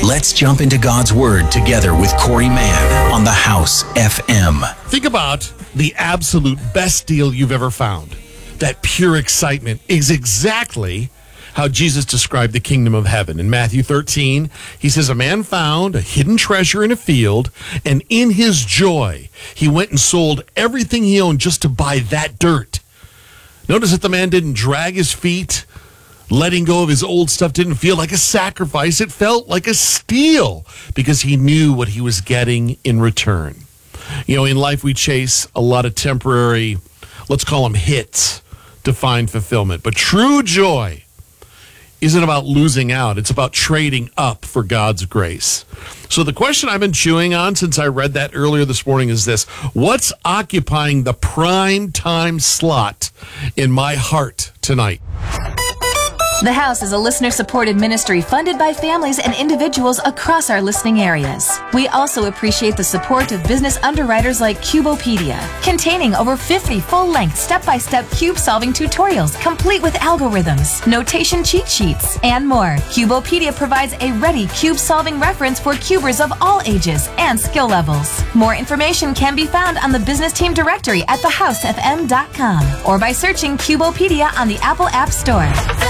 Let's jump into God's Word together with Corey Mann on the House FM. Think about the absolute best deal you've ever found. That pure excitement is exactly how Jesus described the kingdom of heaven. In Matthew 13, he says, a man found a hidden treasure in a field, and in his joy, he went and sold everything he owned just to buy that dirt. Notice that the man didn't drag his feet. Letting go of his old stuff didn't feel like a sacrifice. It felt like a steal because he knew what he was getting in return. You know, in life we chase a lot of temporary, let's call them hits, to find fulfillment. But true joy isn't about losing out. It's about trading up for God's grace. So the question I've been chewing on since I read that earlier this morning is this: what's occupying the prime time slot in my heart tonight? The House is a listener-supported ministry funded by families and individuals across our listening areas. We also appreciate the support of business underwriters like Cubopedia, containing over 50 full-length step-by-step cube-solving tutorials, complete with algorithms, notation cheat sheets, and more. Cubopedia provides a ready cube-solving reference for cubers of all ages and skill levels. More information can be found on the business team directory at thehousefm.com or by searching Cubopedia on the Apple App Store.